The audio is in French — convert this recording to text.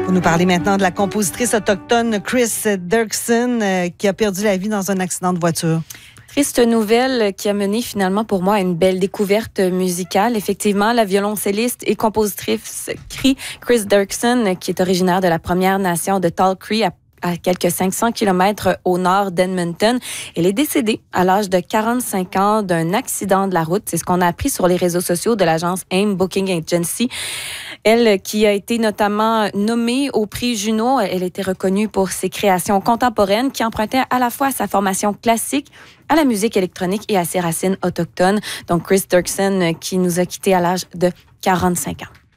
Vous nous parlez maintenant de la compositrice autochtone Chris Dirksen qui a perdu la vie dans un accident de voiture. Triste nouvelle qui a mené finalement pour moi à une belle découverte musicale. Effectivement, la violoncelliste et compositrice Chris Dirksen, qui est originaire de la Première Nation de Tall Cree, à quelques 500 kilomètres au nord d'Edmonton. Elle est décédée à l'âge de 45 ans d'un accident de la route. C'est ce qu'on a appris sur les réseaux sociaux de l'agence AIM Booking Agency. Elle, qui a été notamment nommée au prix Juno, elle était reconnue pour ses créations contemporaines qui empruntaient à la fois à sa formation classique, à la musique électronique et à ses racines autochtones. Donc Chris Dirksen qui nous a quittés à l'âge de 45 ans.